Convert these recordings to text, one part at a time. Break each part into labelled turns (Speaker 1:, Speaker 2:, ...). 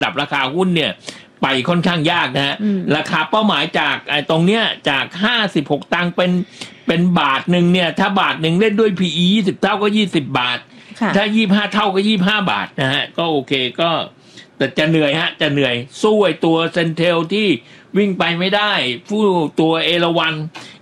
Speaker 1: ดับราคาหุ้นเนี่ยไปค่อนข้างยากนะฮะราคาเป้าหมายจากตรงเนี้ยจาก56ตังค์เป็นบาทหนึ่งเนี่ยถ้าบาทหนึ่งเล่นด้วย PE 20 เท่าก็20 บาทถ้า25 เท่าก็25 บาทนะฮะก็โอเคก็แต่จะเหนื่อยฮะจะเหนื่อยสู้ไอ้ตัวเซนเทลที่วิ่งไปไม่ได้ผู้ตัวเอราวัน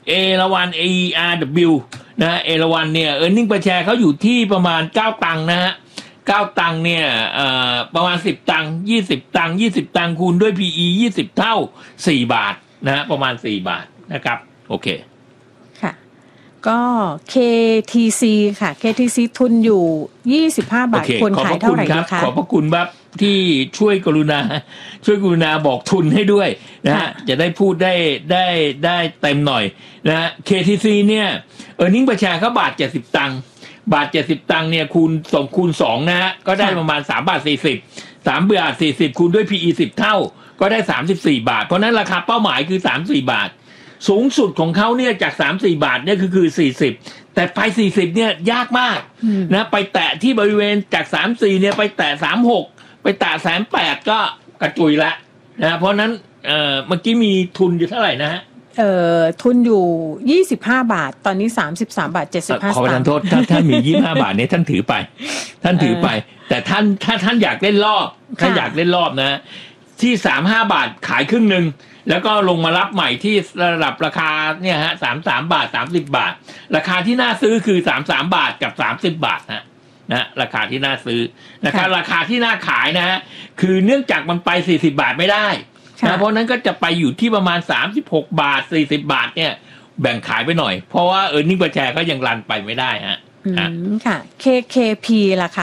Speaker 1: AERW นะเอราวันเนี่ย earning per share เขาอยู่ที่ประมาณ9ตังค์นะฮะ9ตังค์เนี่ยประมาณ10ตังค์20ตังค์20ตังค์คูณด้วย PE 20 เท่า4 บาทนะฮะประมาณ4 บาทนะครับโอเค
Speaker 2: ค่ะก็ KTC ค่ะ KTC ทุนอยู่25 บาทควรขายเท่าไหร่ดีคะ
Speaker 1: ขอบพระคุณครับที่ช่วยกรุณาบอกทุนให้ด้วยนะฮะจะได้พูดได้เต็มหน่อยนะฮะ KTC เนี่ยearning per share เขาบาท70ตังค์บาท70ตังค์เนี่ยคูณ2นะฮะก็ได้ประมาณ3 บาท 40 3 บาท 40คูณด้วย PE 10 เท่าก็ได้34 บาทเพราะนั้นราคาเป้าหมายคือ34 บาทสูงสุดของเขาเนี่ยจาก3-4 บาทเนี่ยคือ40แต่ไป40เนี่ยยากมากนะไปแตะที่บริเวณจาก34เนี่ยไปแตะ36ไปแตะ38ก็กระจุยละนะเพราะนั้นเมื่อกี้มีทุนอยู่เท่าไหร่นะฮะ
Speaker 2: ทุนอยู่25 บาทตอนนี้33 บาท 75 สตางค์
Speaker 1: ขอประทานโทษถ้ามี25 บาทเนี่ยท่านถือไปแต่ถ้าท่านอยากเล่นรอบนะที่35 บาทขายครึ่งนึงแล้วก็ลงมารับใหม่ที่ระดับราคาเนี่ยฮะ33 บาท30 บาทราคาที่น่าซื้อคือ33 บาทกับ30 บาทนะราคาที่น่าซื้อนะครับราคาที่น่าขายนะฮะคือเนื่องจากมันไป40 บาทไม่ได้นะเพราะนั้นก็จะไปอยู่ที่ประมาณ36 บาท40 บาทเนี่ยแบ่งขายไปหน่อยเพราะว่าearning per shareก็ยังรันไปไม่ได้ฮะ
Speaker 2: ค่ะ KKP ล่ะคะ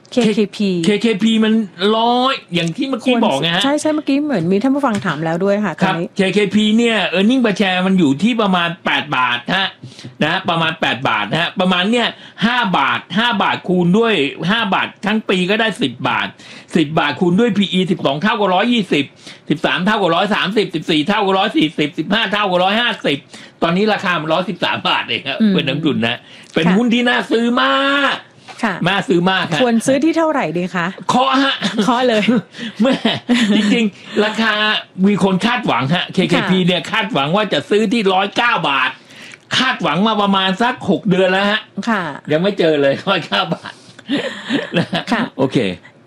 Speaker 2: KKP
Speaker 1: มัน100อย่างที่เมื่อกี้บอกไงฮะ
Speaker 2: ใช่เมื่อกี้เหมือนมีท่านผู้ฟังถามแล้วด้วยค่ะ
Speaker 1: ครับ KKP เนี่ย earning per share มันอยู่ที่ประมาณ8 บาทนะประมาณ8 บาทนะฮะประมาณเนี่ย5 บาทคูณด้วย5 บาททั้งปีก็ได้10 บาท10 บาทคูณด้วย PE 12 เท่ากับ120 13 เท่ากับ130 14 เท่ากับ140 15 เท่ากับ150ตอนนี้ราคามัน113 บาทเองครับเป็นนักทุนนะเป็นหุ้นที่น่าซื้อมากมาซื้อมาก
Speaker 2: ควรซื้อที่เท่าไหร่ดีคะเคาะเลย
Speaker 1: แม่จริงๆราคามีคนคาดหวังฮะ KKP เนี่ยคาดหวังว่าจะซื้อที่109 บาทคาดหวังมาประมาณสัก6 เดือนแล้วฮะยังไม่เจอเลย109 บาท
Speaker 2: ค่ะ
Speaker 1: โอเค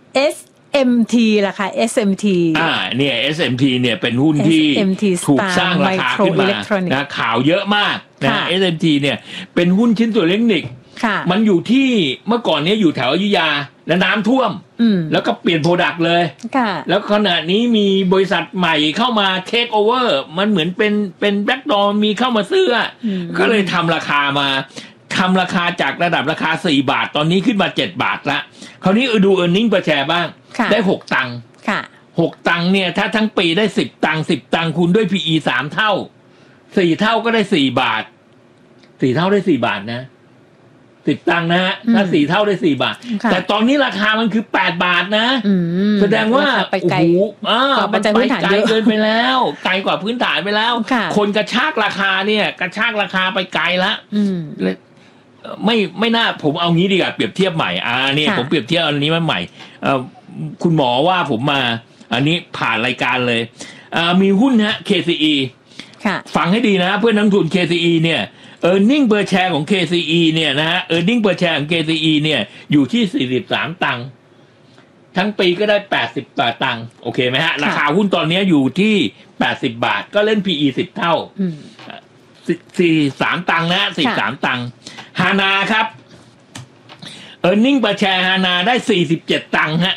Speaker 2: SMT ล่ะค่ะ SMT
Speaker 1: เนี่ย SMT เนี่ยเป็นหุ้นที่ถูกสร้างราคาขึ้นมานะข่าวเยอะมากนะ SMT เนี่ยเป็นหุ้นชิ้นส่วนอิเล็กทรอนิกส์มันอยู่ที่เมื่อก่อนนี้อยู่แถวอยุธยาแล้วน้ำท่วมแล้วก็เปลี่ยนโปรดักต์เลยแล้วขณะนี้มีบริษัทใหม่เข้ามาเทคโอเวอร์มันเหมือนเป็นแบ็คดอร์มีเข้ามาซื้อก็เลยทำราคาจากระดับราคา4 บาทตอนนี้ขึ้นมา7 บาทละคราวนี้ดู earning per share บ้างได้6 ตังค์6 ตังค์เนี่ยถ้าทั้งปีได้10 ตังค์10 ตังค์คูณด้วย PE 3 เท่า4 เท่าก็ได้4 บาท4 เท่าได้4 บาทนะ10 ตังค์นะฮะถ้า4 เท่าได้4 บาทแต่ตอนนี้ราคามันคือ8 บาทนะแสดงว่าโอ้โหมันไปไกลเกินไปแล้วไกลกว่าพื้นฐานไปแล้วคนกระชากราคาเนี่ยกระชากราคาไปไกลละไม่น่าผมเอางี้ดีกว่าเปรียบเทียบใหม่เนี่ยผมเปรียบเทียบอันนี้มันใหม่คุณหมอว่าผมมาอันนี้ผ่านรายการเลยมีหุ้นฮะ KCE ฟังให้ดีนะเพื่อนนักทุน KCE เนี่ยearning per share ของ KCE เนี่ยนะฮะ earning per share ของ KCE เนี่ยอยู่ที่43 ตังค์ทั้งปีก็ได้80 ตังค์โอเคไหมฮะราคาหุ้นตอนนี้อยู่ที่80 บาทก็เล่น PE 10 เท่า43 ตังค์นะ43 ตังค์ฮานาครับ earning per share ฮานาได้47 ตังค์ฮะ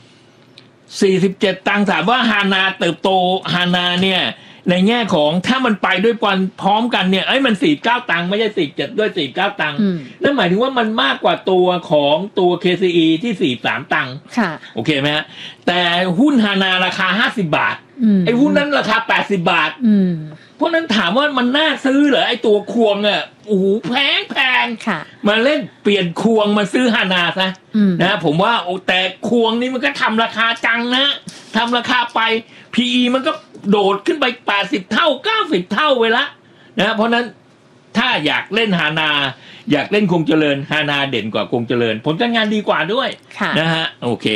Speaker 1: 47 ตังค์ถามว่าฮานาเติบโตฮานาเนี่ยในแง่ของถ้ามันไปด้วยกันพร้อมกันเนี่ยมัน49 ตังค์ไม่ใช่47ด้วย49 ตังค์นั่นหมายถึงว่ามันมากกว่าตัวของตัว KCE ที่43 ตังค์โอเคไหมฮะแต่หุ้นฮานาราคา50 บาทไอ้หุ้นนั้นราคา80 บาทเพราะนั้นถามว่ามันน่าซื้อเหรอไอ้ตัวควงโอ้โหแพงมาเล่นเปลี่ยนควงมาซื้อฮานาซะนะผมว่าแต่ควงนี่มันก็ทำราคาจังนะทำราคาไป PE มันก็โดดขึ้นไป80 เท่า90 เท่าไปละนะเพราะนั้นถ้าอยากเล่นฮานาอยากเล่นคงเจริญฮานาเด่นกว่าคงเจริญผลการงานดีกว่าด้วยนะฮะโอเค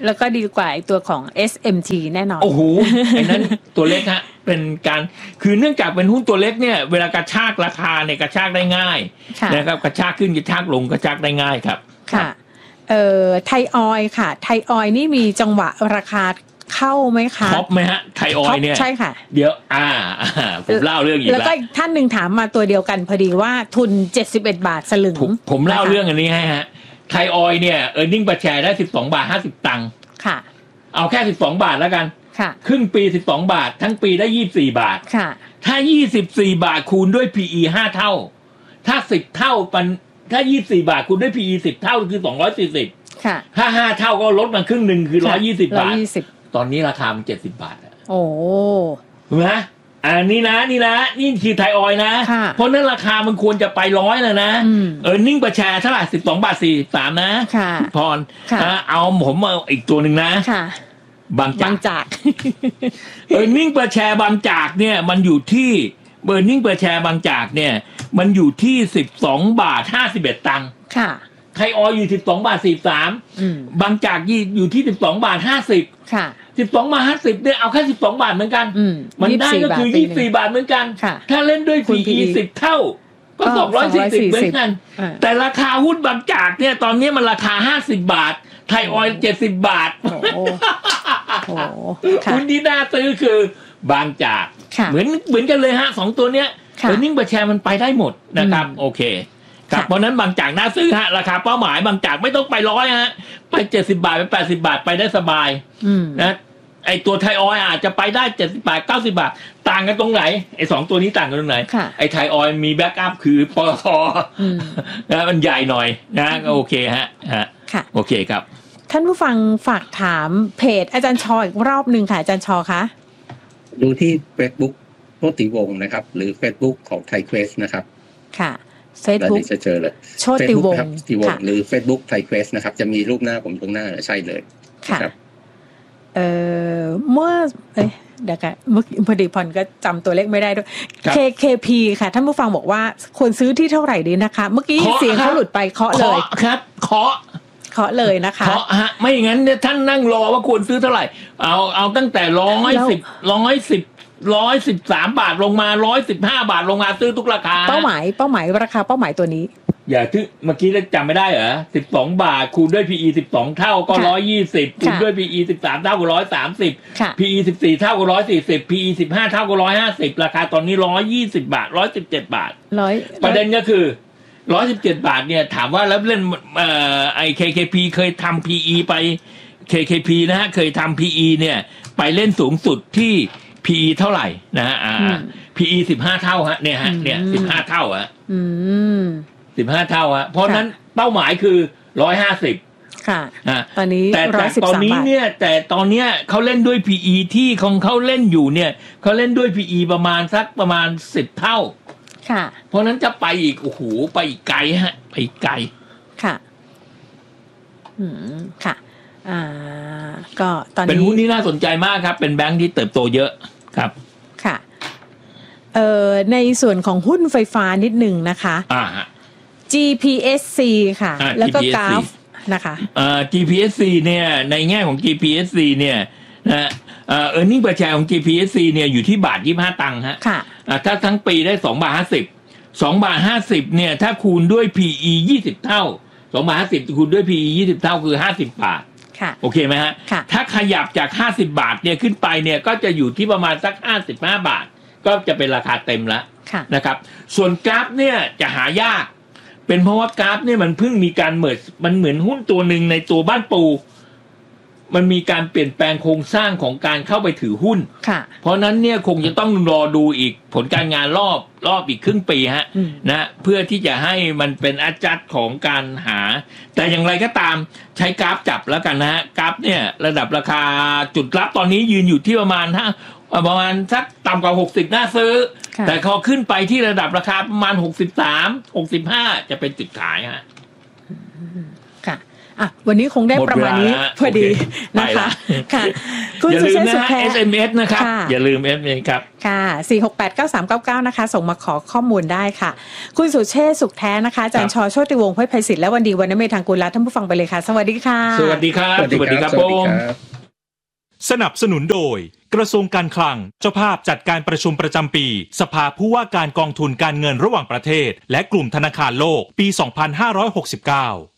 Speaker 2: แล้วก็ดีกว่าตัวของ SMT แน่นอน
Speaker 1: โอ้โหไอ้นั้นตัวเล็กฮะเป็นการคือเนื่องจากเป็นหุ้นตัวเล็กเนี่ยเวลากระชากราคาเนี่ยกระชากได้ง่ายนะครับกระชากขึ้นกระชากลงกระชากได้ง่ายครับ
Speaker 2: ค่ะไทยออยล์ค่ะไทยออยล์นี่มีจังหวะราคาเข้าไหมคะ
Speaker 1: ท็อปไหมฮะไทยออยล์เนี่ย
Speaker 2: ใช่ค่ะ
Speaker 1: เดี๋ยวผมเล่าเรื่องอีก
Speaker 2: แล้วก็อีกท่านหนึ่งถามมาตัวเดียวกันพอดีว่าทุน71 บาทสลึง
Speaker 1: ผมเล่าเรื่องอันนี้ให้ฮะไทยออยล์เนี่ยearning per shareได้12 บาท 50 ตังค์
Speaker 2: ค่ะ
Speaker 1: เอาแค่12 บาทแล้วกัน
Speaker 2: ค่ะ
Speaker 1: ครึ่งปี12 บาททั้งปีได้24 บาท
Speaker 2: ค่ะ
Speaker 1: ถ้า24 บาทคูณด้วย PE 5 เท่าถ้า10 เท่าถ้า24 บาทคูณด้วย PE 10 เท่าคือ240
Speaker 2: ค่ะ
Speaker 1: ถ้า5 เท่าก็ลดมาครึ่งนึงคือ120 บาทตอนนี้ราคามัน70 บาท
Speaker 2: โอ้
Speaker 1: ถูกไหมนี่คือไทยออยล์นะเพราะนั้นราคามันควรจะไป100แล้วนะearning per share เท่าไหร่12 บาท 43นะพรเอาผมเอาอีกตัวหนึ่งนะบางจาก earning per share บางจากเนี่ยมันอยู่ที่ earning per share บางจากเนี่ยมันอยู่ที่12 บาท 51 ตังค์ไทยออยล์อยู่12 บาท 43บางจากอยู่ที่12 บาท 50
Speaker 2: ค่ะ
Speaker 1: 12 บาท 50เนี่ยเอาแค่12 บาทเหมือนกันมันได้ก็คือ24 บาทเหมือนกันถ้าเล่นด้วย PE 10 เท่าก็240เหมือนกันแต่ราคาหุ้นบางจากเนี่ยตอนนี้มันราคา50 บาทไทยออยล์70 บาทหุ้นที่น่าซื้อคือบางจากเหมือนกันเลยฮะ2ตัวเนี้ยearning per share มันไปได้หมดนะครับโอเคครับเพราะนั้นบางจากน่าซื้อฮะราคาเป้าหมายบางจากไม่ต้องไป100ฮะไป70 บาทไป80 บาทไปได้สบายนะไอตัวไทยออยล์อาจจะไปได้70 บาท90 บาทต่างกันตรงไหนไอ2ตัวนี้ต่างกันตรงไหนไอไทยออยล์มีแบ็กอัพคือปตท.นะมันใหญ่หน่อยนะโอเคฮะโอเคครับ
Speaker 2: ท่านผู้ฟังฝากถามเพจอาจารย์ชออีกรอบนึงค่ะอาจารย์ชอคะ
Speaker 3: ดูที่ Facebook โชติวงศ์นะครับหรือ Facebook ของไทยเควสนะครับ
Speaker 2: ค่ะFacebook
Speaker 3: จะเจอเลย
Speaker 2: โชติวงศ์
Speaker 3: หรือ Facebook ไทยเควสนะครับจะมีรูปหน้าผมตรงหน้าใช่เลย
Speaker 2: ค่ะเมื่อเดี๋ยวกันพอดีพรก็จำตัวเลขไม่ได้ด้วย KKP ค่ะท่านผู้ฟังบอกว่าควรซื้อที่เท่าไหร่ดีนะคะเมื่อกี้เสียงเขาหลุดไปเคาะเลย
Speaker 1: ครับเคาะ
Speaker 2: เลยนะคะ
Speaker 1: เคาะฮะไม่อย่างนั้นเนี่ยท่านนั่งรอว่าควรซื้อเท่าไหร่เอาตั้งแต่113 บาทลงมา115 บาทลงมาซื้อทุกราคา
Speaker 2: เป้าหมายราคาเป้าหมายตัวนี้
Speaker 1: อย่าที่เมื่อกี้จำไม่ได้เหรอ12 บาทคูณด้วย PE 12 เท่าก็120คูณด้วย PE 13 เท่าก็130 PE 14 เท่าก็140 PE 15 เท่าก็150ราคาตอนนี้120 บาท117 บาทประเด็นก็คือ117 บาทเนี่ยถามว่าแล้วเล่นไอ้ KKP เคยทำ PE ไป KKP นะฮะเคยทำ PE เนี่ยไปเล่นสูงสุดที่ PE เท่าไหร่นะฮะPE 15 เท่าฮะเนี่ย15 เท่าฮะ15 เท่าฮะเพราะนั้นเป้าหมายคือ150
Speaker 2: ค่ะตอนนี้
Speaker 1: แต่ตอนนี้เนี่ยแต่ตอนเนี้ยเขาเล่นด้วย PE ที่ของเขาเล่นอยู่เนี่ยเขาเล่นด้วย PE ประมาณ10 เท่า
Speaker 2: ค่ะ
Speaker 1: เพราะนั้นจะไปอีกโอ้โหไปอีกไกลฮะไปไกล
Speaker 2: ค่ะค่ะก็ตอนนี้
Speaker 1: เป็นหุ้นที่น่าสนใจมากครับเป็นแบงค์ที่เติบโตเยอะครับ
Speaker 2: ค่ะในส่วนของหุ้นไฟฟ้านิดหนึ่งนะคะGPSC ค่ะแล้วก็กราฟนะคะ
Speaker 1: GPSC เนี่ยในแง่ของ GPSC เนี่ยนะearning per share ของ GPSC เนี่ยอยู่ที่1.25 ตังค์ฮะถ้าทั้งปีได้2.50 บาท2.50 บาทเนี่ยถ้าคูณด้วย PE 20 เท่า2.50 บาทคูณด้วย PE 20 เท่าคือ50 บาทโอเคไหมฮะถ้าขยับจาก50 บาทเนี่ยขึ้นไปเนี่ยก็จะอยู่ที่ประมาณสัก55 บาทก็จะเป็นราคาเต็มแล้วนะครับส่วนกราฟเนี่ยจะหายากเป็นเพราะว่ากราฟเนี่ยมันเพิ่งมีการเมิร์จมันเหมือนหุ้นตัวหนึ่งในตัวบ้านปูมันมีการเปลี่ยนแปลงโครงสร้างของการเข้าไปถือหุ้นเพราะนั้นเนี่ยคงจะต้องรอดูอีกผลการงานรอบอีกครึ่งปีฮะนะเพื่อที่จะให้มันเป็นอาจัดของการหาแต่อย่างไรก็ตามใช้กราฟจับแล้วกันนะฮะกราฟเนี่ยระดับราคาจุดรับตอนนี้ยืนอยู่ที่ประมาณสักต่ำกว่า60น่าซื้อแต่พอขึ้นไปที่ระดับราคาประมาณ63 65จะเป็นจุดขายฮะ
Speaker 2: ค่ะวันนี้คงได้ประมาณนี้พอดีนะคะค่ะคุณสุเชษฐ์สุขแท้
Speaker 1: SMS นะครับอย่าลืม SMS ครับ
Speaker 2: ค่ะ4689399นะคะส่งมาขอข้อมูลได้ค่ะคุณสุเชษฐ์สุขแท้นะคะอาจารย์ช.โชติวงศ์ เพื่อไพศิษฐ์และวันดีวรรณเมธางกุลลาท่านผู้ฟังไปเลยค่ะสวัสดีค่ะ
Speaker 1: สวัสดีครับสวัสดีครับผม
Speaker 4: สนับสนุนโดยกระทรวงการคลังเจ้าภาพจัดการประชุมประจำปีสภาผู้ว่าการกองทุนการเงินระหว่างประเทศและกลุ่มธนาคารโลกปี 2569